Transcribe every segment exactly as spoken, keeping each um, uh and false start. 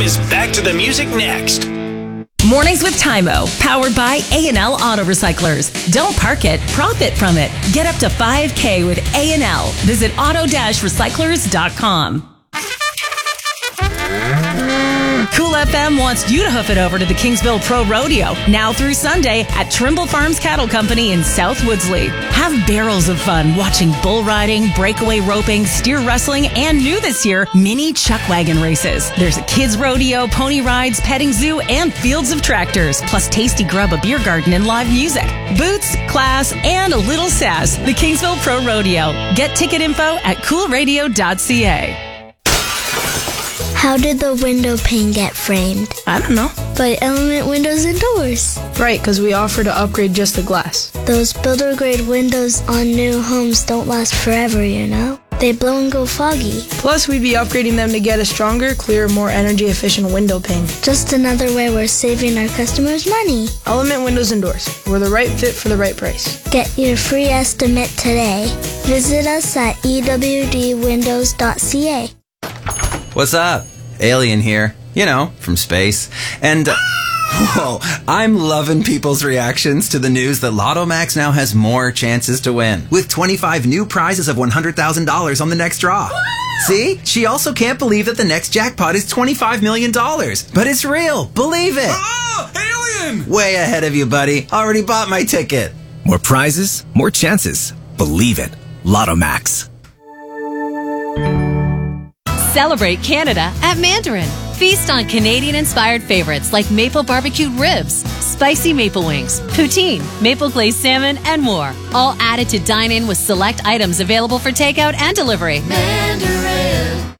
is back to the music next. Mornings with Tymo, powered by A and L Auto Recyclers. Don't park it, profit from it. Get up to five K with A and L. Visit auto dash recyclers dot com. Cool F M wants you to hoof it over to the Kingsville Pro Rodeo, now through Sunday at Trimble Farms Cattle Company in South Woodsley. Have barrels of fun watching bull riding, breakaway roping, steer wrestling, and new this year, mini chuck wagon races. There's a kids rodeo, pony rides, petting zoo, and fields of tractors, plus tasty grub, a beer garden, and live music. Boots, class, and a little sass. The Kingsville Pro Rodeo. Get ticket info at cool radio dot c a. How did the window pane get framed? I don't know. By Element Windows and Doors. Right, because we offer to upgrade just the glass. Those builder-grade windows on new homes don't last forever, you know? They blow and go foggy. Plus, we'd be upgrading them to get a stronger, clearer, more energy-efficient window pane. Just another way we're saving our customers money. Element Windows and Doors. We're the right fit for the right price. Get your free estimate today. Visit us at e w d windows dot c a. What's up? Alien here. You know, from space. And, uh, whoa, I'm loving people's reactions to the news that Lotto Max now has more chances to win, with twenty-five new prizes of one hundred thousand dollars on the next draw. See? She also can't believe that the next jackpot is twenty-five million dollars. But it's real. Believe it. Oh, Alien! Way ahead of you, buddy. Already bought my ticket. More prizes, more chances. Believe it. Lotto Max. Celebrate Canada at Mandarin. Feast on Canadian-inspired favorites like maple barbecued ribs, spicy maple wings, poutine, maple glazed salmon, and more. All added to dine in with select items available for takeout and delivery. Mandarin.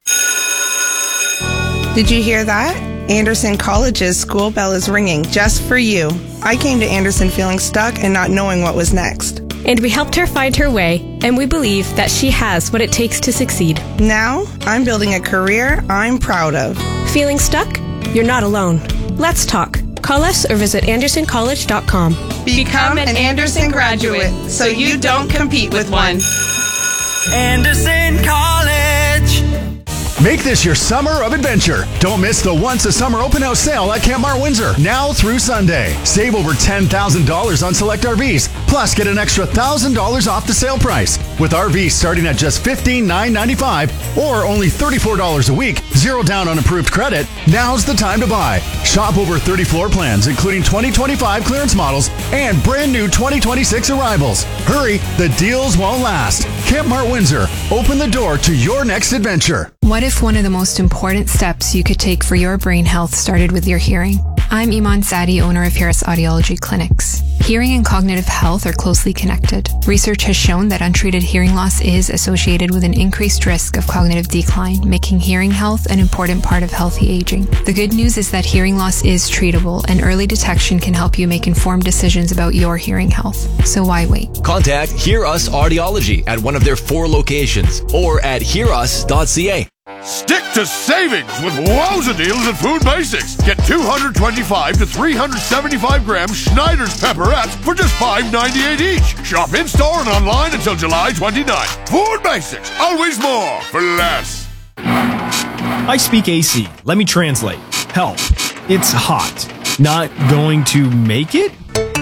Did you hear that? Anderson College's school bell is ringing just for you. I came to Anderson feeling stuck and not knowing what was next. And we helped her find her way, and we believe that she has what it takes to succeed. Now, I'm building a career I'm proud of. Feeling stuck? You're not alone. Let's talk. Call us or visit anderson college dot com. Become an Anderson graduate so you don't compete with one. Anderson College. Make this your summer of adventure. Don't miss the Once a Summer Open House sale at Camp Mart Windsor, now through Sunday. Save over ten thousand dollars on select R Vs, plus get an extra one thousand dollars off the sale price, with R Vs starting at just fifteen thousand nine hundred ninety-five dollars or only thirty-four dollars a week, zero down on approved credit. Now's the time to buy. Shop over thirty floor plans, including twenty twenty-five clearance models and brand new twenty twenty-six arrivals. Hurry, the deals won't last. Camp Mart Windsor, open the door to your next adventure. What if one of the most important steps you could take for your brain health started with your hearing? I'm Iman Sadi, owner of Harris Audiology Clinics. Hearing and cognitive health are closely connected. Research has shown that untreated hearing loss is associated with an increased risk of cognitive decline, making hearing health an important part of healthy aging. The good news is that hearing loss is treatable, and early detection can help you make informed decisions about your hearing health. So why wait? Contact Hear Us Audiology at one of their four locations or at hear us dot c a. Stick to savings with wowza deals at Food Basics. Get two hundred twenty-five to three hundred seventy-five gram Schneider's pepperettes for just five ninety-eight each. Shop in-store and online until July twenty-ninth. Food Basics, always more for less. I speak A C. Let me translate. Help. It's hot. Not going to make it?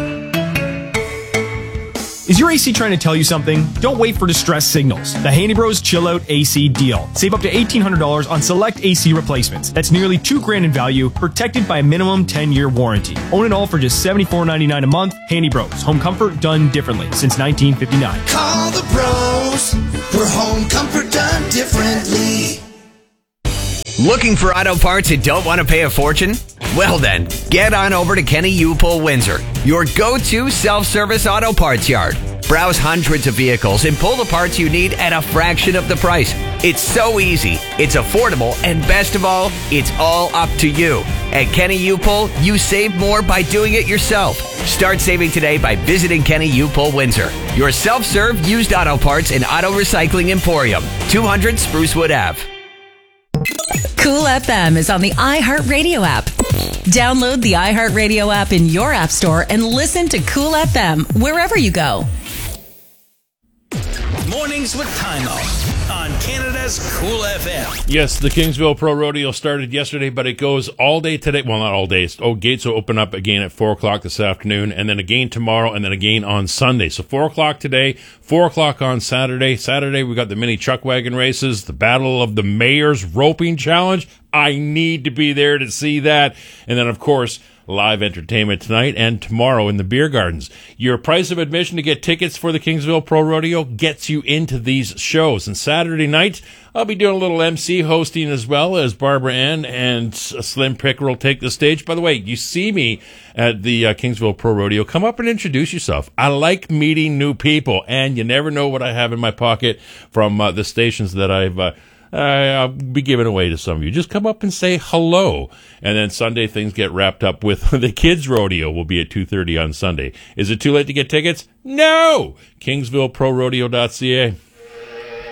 Is your A C trying to tell you something? Don't wait for distress signals. The Handy Bros Chill Out A C deal. Save up to eighteen hundred dollars on select A C replacements. That's nearly two grand in value, protected by a minimum ten year warranty. Own it all for just seventy-four ninety-nine a month. Handy Bros. Home comfort done differently since nineteen fifty-nine. Call the pros for home comfort done differently. Looking for auto parts and don't want to pay a fortune? Well then, get on over to Kenny U-Pull Windsor, your go-to self-service auto parts yard. Browse hundreds of vehicles and pull the parts you need at a fraction of the price. It's so easy, it's affordable, and best of all, it's all up to you. At Kenny U-Pull, you save more by doing it yourself. Start saving today by visiting Kenny U-Pull Windsor, your self-serve used auto parts and auto recycling emporium, two hundred Sprucewood Avenue. Cool F M is on the iHeartRadio app. Download the iHeartRadio app in your app store and listen to Cool F M wherever you go. Mornings with Tymo on on Canada's Cool F M. Yes, the Kingsville Pro Rodeo started yesterday, but it goes all day today. Well, not all day. Oh, gates will open up again at four o'clock this afternoon, and then again tomorrow, and then again on Sunday. So four o'clock today, four o'clock on Saturday. Saturday, we got the mini chuck wagon races, the Battle of the Mayor's Roping Challenge. I need to be there to see that. And then, of course, live entertainment tonight and tomorrow in the beer gardens. Your price of admission to get tickets for the Kingsville Pro Rodeo gets you into these shows. And Saturday night, I'll be doing a little M C hosting as well as Barbara Ann and Slim Picker will take the stage. By the way, you see me at the uh, Kingsville Pro Rodeo, come up and introduce yourself. I like meeting new people, and you never know what I have in my pocket from uh, the stations that I've uh, I'll be giving away to some of you. Just come up and say hello. And then Sunday, things get wrapped up with the kids' rodeo will be at two thirty on Sunday. Is it too late to get tickets? No! Kingsville Pro Rodeo dot C A.